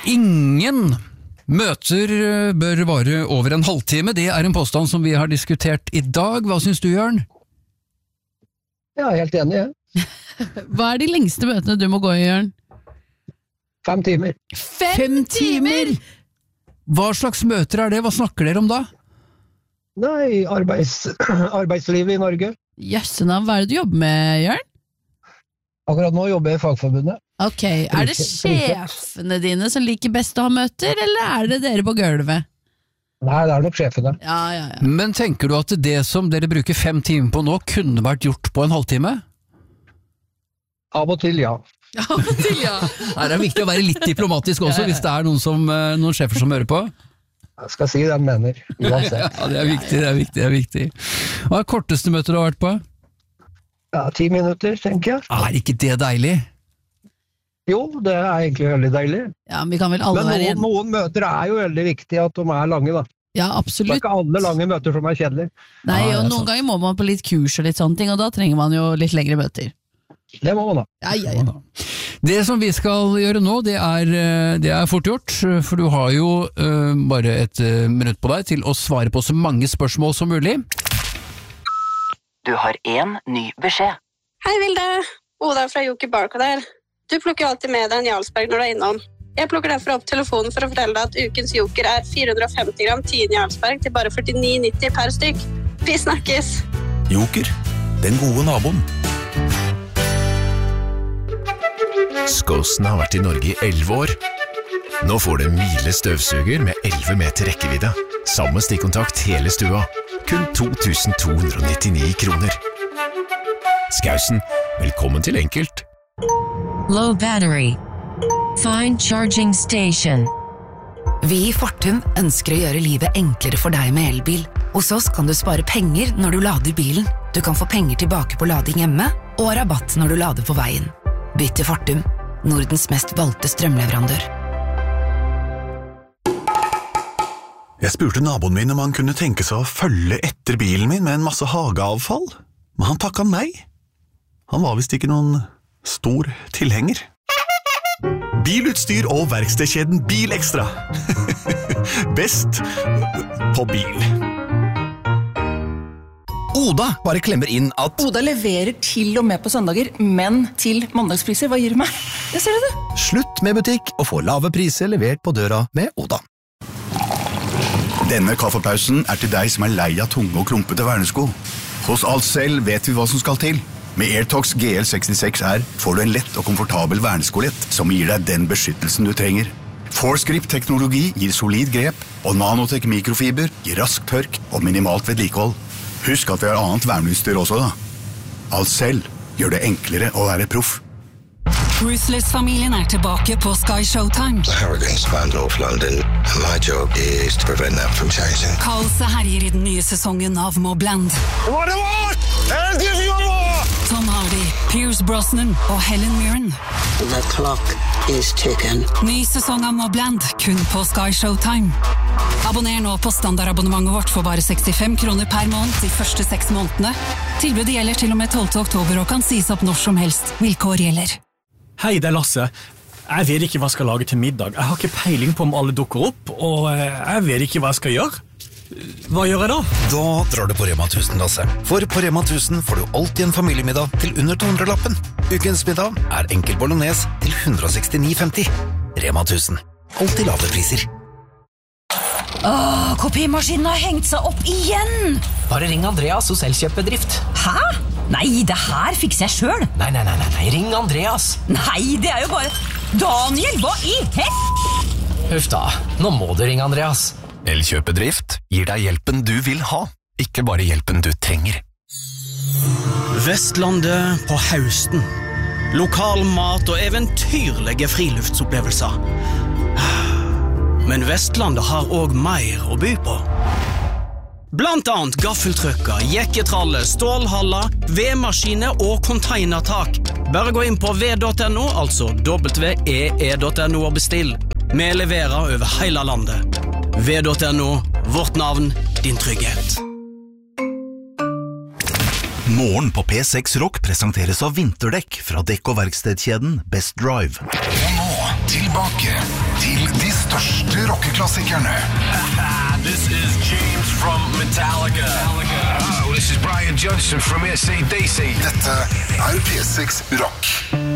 Ingen møter bør vare over en halvtime. Det er en påstand som vi har diskutert i dag. Hva synes du, Jørn? Ja, helt enig, ja. Hva er de lengste møtene du må gå i, Jørn? 5 timer. 5 timer?! Hva slags møter er det? Hva snakker dere om da? Nei, arbeidslivet i Norge. Jøssenavn, hva er det du jobber med, Jørn? Akkurat nå jobber jeg i Fagforbundet. Ok, er det sjefene dine som liker best å ha møter, eller er det dere på gulvet? Nei, det er nok sjefene. Ja. Men tenker du at det som dere bruker 5 timer på nå, kunne vært gjort på en halvtime? Av og til, ja. Av og til, ja. Her er det viktig å være litt diplomatisk også, hvis det er noen sjefer som hører på. Jeg skal si det jeg mener, uansett. Ja, det er viktig. Hva er korteste møtet du har vært på? Ja, 10 minutter, tenker jeg. Er ikke det deilig? Jo, det er egentlig veldig deilig. Ja, men vi kan vel alle være igjen. Men noen møter er jo veldig viktig at de er lange, da. Ja, Det absolutt. er ikke alle lange møter som er kjedelige. Nei, og noen ganger må man på litt kurs og litt sånne ting, og da trenger man jo litt lengre møter. Det må man da. Ja. Det som vi skal gjøre nå, det er fort gjort, for du har jo bare et minutt på deg til å svare på så mange spørsmål som mulig. Du har en ny beskjed. Hei Vilde, Oda fra Joker Barcode her. Du plukker jo alltid med deg en Jarlsberg når du er innom. Jeg plukker derfor opp telefonen for å fortelle deg at ukens Joker er 450 gram 10 Jarlsberg til bare 49,90 per stykk. Vi snakkes! Joker, den gode naboen. Skåsen har vært i Norge i 11 år. Nå får du en Miele støvsuger med 11 meter rekkevidde. Samme stikkontakt hele stua. Kun 2.299 kroner. Skausen, velkommen til enkelt. Low battery. Find charging station. Vi i Fortum ønsker å gjøre livet enklere for deg med elbil. Hos oss kan du spare penger når du lader bilen. Du kan få penger tilbake på lading hjemme, og rabatt når du lader på veien. Bytt til Fortum, Nordens mest valgte strømleverandør. Jeg spurte naboen min om han kunne tenke seg å følge etter bilen min med en masse hageavfall, men han takket nei. Han var vist ikke noen stor tilhenger. Bilutstyr og verkstedkjeden Bilekstra. Best på bil. Oda bare klemmer inn at Oda leverer til og med på søndager, men til mandagspriser. Hva gir du meg? Det ser du det. slutt med butikk og få lave priser levert på døra med Oda. Denne kaffepausen er til deg som er lei av tunge og klumpete vernesko. Hos Alcel vet vi hva som skal til. Med Airtox GL66R får du en lett og komfortabel verneskolett som gir deg den beskyttelsen du trenger. Forsgrip-teknologi gir solid grep, og Nanotech mikrofiber gir rask tørk og minimalt vedlikehold. Husk at vi har annet verneutstyr også da. Alcel gjør det enklere å være proff. Ruthless-familien er tilbake på Sky Showtime. The hurricane's found North London, and my job is to prevent that from changing. Kaoset herjer i den nye sesongen av Mobland. Tom Hardy, Pierce Brosnan og Helen Mirren. The clock is ticking. Ny sesong av Mobland, kun på Sky Showtime. Abonner nå på standardabonnementet vårt for bare 65 kroner per måned de første 6 månedene. Tilbudet gjelder til og med 12. oktober og kan sies opp når som helst. Vilkår gjelder. Hei, det er Lasse. Jeg vet ikke hva jeg skal lage til middag. Jeg har ikke peiling på om alle dukker opp, og jeg vet ikke hva jeg skal gjøre. Hva gjør jeg da? Da drar du på Rema 1000, Lasse. For på Rema 1000 får du alltid en familiemiddag til under 200-lappen. Ukens middag er enkel bolognese til 169,50. Rema 1000. Alltid lave priser. Kopimaskinen har hengt seg opp igjen! Bare ring Andreas hos Elkjøpbedrift. Hæ? Nei, det her fikser jeg selv. Nei, ring Andreas. Nei, det er jo bare... Daniel, hva i Huff da, nå må du ringe Andreas. Elkjøpedrift gir deg hjelpen du vil ha, ikke bare hjelpen du trenger. Vestlandet på høsten. Lokal mat og eventyrlige friluftsopplevelser. Men Vestlandet har også mer å by på. Blant annet gaffeltrucker, jekketralle, stålhaller, vedmaskiner og containertak. Bare gå inn på ve.no, altså www.e.no og bestill. Vi leverer over hele landet. Ve.no, vårt navn, din trygghet. Morgen på P6 Rock presenteres av vinterdekk fra dekk- og verkstedkjeden Best Drive. Og nå, tilbake til de største rockeklassikerne. This is James from Metallica. Oh, this is Brian Johnson from AC/DC. Dette P6 Rock.